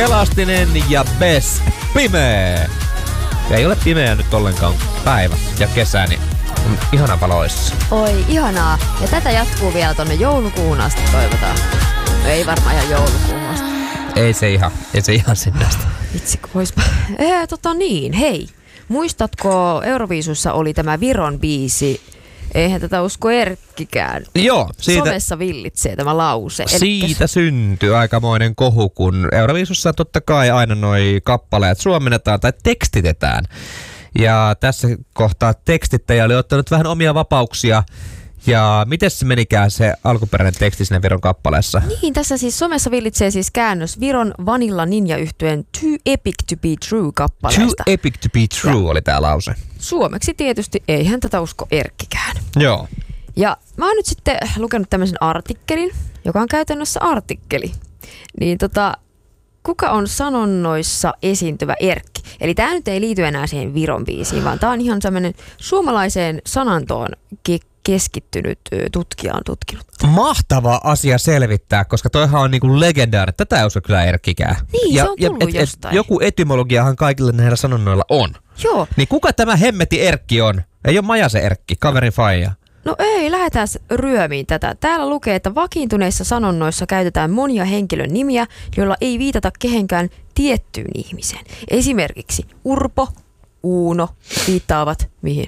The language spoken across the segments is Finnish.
Elastinen ja Bes Pimeä. Ja ei ole pimeä nyt ollenkaan päivä ja kesä, niin on ihana valoissa. Oi, ihanaa. Ja tätä jatkuu vielä tonne joulukuun asti, toivotaan. No ei varmaan ihan joulukuun asti. Ei se ihan sinne asti. Vitsi, kun voispa. Niin, hei. Muistatko Euroviisussa oli tämä Viron biisi? Eihän tätä usko Erkkikään. Joo, siitä, somessa villitsee tämä lause. Siitä syntyi aikamoinen kohu, kun Euroviisussa totta kai aina noi kappaleet suomennetaan tai tekstitetään. Ja tässä kohtaa tekstittäjä oli ottanut vähän omia vapauksia. Ja miten se menikään se alkuperäinen teksti siinä Viron kappaleessa? Niin, tässä siis somessa villitsee siis käännös Viron Vanilla Ninja-yhtyeen Too Epic to be True -kappaleesta. Too Epic to be True oli tää lause. Suomeksi tietysti eihän tätä usko Erkkikään. Joo. Ja mä oon nyt sitten lukenut tämmöisen artikkelin, joka on käytännössä artikkeli. Niin kuka on sanonnoissa esiintyvä Erkki? Eli tää nyt ei liity enää siihen Viron biisiin, vaan tää on ihan tämmöinen suomalaiseen sanantoon keskittynyt tutkija on tutkinut. Mahtava asia selvittää, koska toihan on niinku legendaarinen. Tätä ei usko kyllä Erkkikään. Niin, se on tullut jostain. Joku etymologiahan kaikille näillä sanonnoilla on. Joo. Niin kuka tämä hemmeti Erkki on? Ei ole Majasen Erkki, kaverin faija. No ei, lähdetään ryömiin tätä. Täällä lukee, että vakiintuneissa sanonnoissa käytetään monia henkilön nimiä, joilla ei viitata kehenkään tiettyyn ihmiseen. Esimerkiksi Urpo, Uuno viittaavat mihin?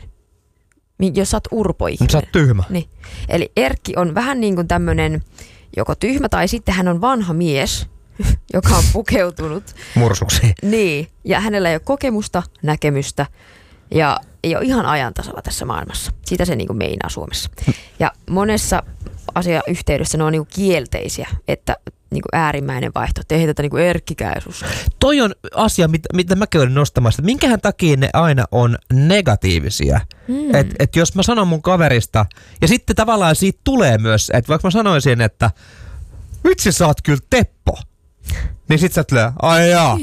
Jos sä oot urpo-ihminen. Sä oot tyhmä. Niin. Eli Erkki on vähän niin kuin tämmönen joko tyhmä tai sitten hän on vanha mies, joka on pukeutunut. Mursuksi. Niin. Ja hänellä ei ole kokemusta, näkemystä ja ei ole ihan ajantasalla tässä maailmassa. Siitä se niin kuin meinaa Suomessa. Ja monessa asiayhteydessä ne on niin kuin kielteisiä, että niin kuin äärimmäinen vaihtoehto. Ei tätä niin kuin Erkkikään susta. Toi on asia, mitä mäkin olin nostamassa. Minkähän takia ne aina on negatiivisia? Et jos mä sanon mun kaverista, ja sitten tavallaan siitä tulee myös, että vaikka mä sanoisin, että vitsi sä oot kyllä Teppo. Niin sit sä tulee, ai jaa.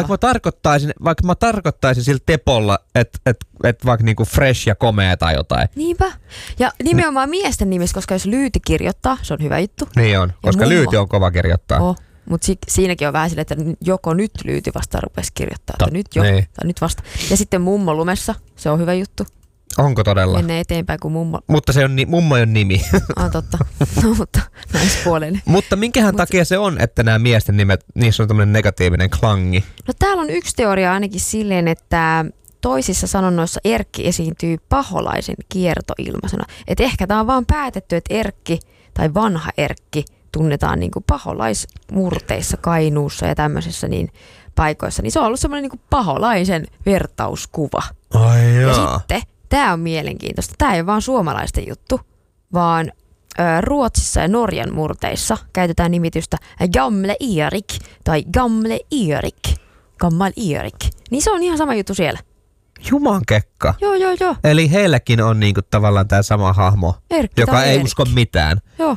Vaikka mä tarkoittaisin sillä Tepolla, että vaikka niinku fresh ja komea tai jotain. Niinpä. Ja nimenomaan miesten nimissä, koska jos Lyyti kirjoittaa, se on hyvä juttu. Niin on, koska Lyyti on kova kirjoittaa. Mutta siinäkin on vähän silleen, että joko nyt Lyyti vasta rupesi kirjoittaa, tai nyt jo, niin. tai nyt vasta. Ja sitten Mummo lumessa, se on hyvä juttu. Onko todella? Mennään eteenpäin kuin Mummo. Mutta se on Mummo on nimi. Totta. No, mutta naispuolinen. Mutta minkähän takia se on, että nämä miesten nimet, niissä on tämmöinen negatiivinen klangi? No täällä on yksi teoria ainakin silleen, että toisissa sanonnoissa Erkki esiintyy paholaisen kiertoilmaisena. Että ehkä tää on vaan päätetty, että Erkki tai vanha Erkki tunnetaan niinku paholaismurteissa, Kainuussa ja tämmöisissä niin paikoissa. Niin se on ollut semmoinen niinku paholaisen vertauskuva. Ai jaa. Ja sitten tämä on mielenkiintoista. Tämä ei ole vaan suomalaisten juttu, vaan Ruotsissa ja Norjan murteissa käytetään nimitystä Gamle Erik tai Gamle Erik. Gammal Erik. Niin se on ihan sama juttu siellä. Jumankekka. Joo. Eli heilläkin on niinku tavallaan tämä sama hahmo, Erkki joka ei Erkki. usko mitään. Joo.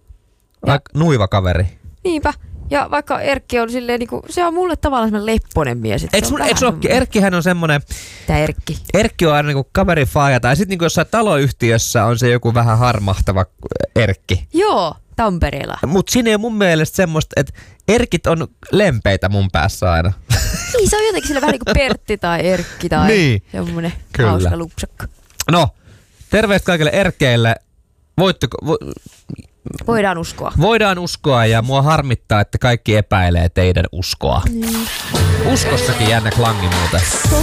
Nuiva kaveri. Niinpä. Ja vaikka Erkki on silleen, niinku, se on mulle tavallaan semmoinen lepponen mies. Eikö olekin? Erkkihän on semmoinen... Tää Erkki. Erkki on aina niinku kaveri faija. Tai sitten niinku jossain taloyhtiössä on se joku vähän harmahtava Erkki. Joo, Tampereella. Mutta siinä ei ole mun mielestä semmoista, että Erkit on lempeitä mun päässä aina. Niin, se on jotenkin sille vähän niin kuin Pertti tai Erkki tai niin. semmoinen Kyllä. hauska lupsakka. No, terveistä kaikille Erkeille. Voidaan uskoa. Voidaan uskoa ja mua harmittaa, että kaikki epäilee teidän uskoa. Niin. Uskossakin jännä klangi muuten.